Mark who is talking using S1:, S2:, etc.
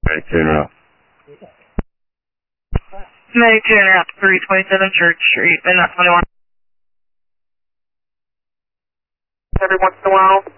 S1: Medic tuner up.
S2: Medic tuner up, 327 Church Street, Midnight 21.
S3: Every once in a while,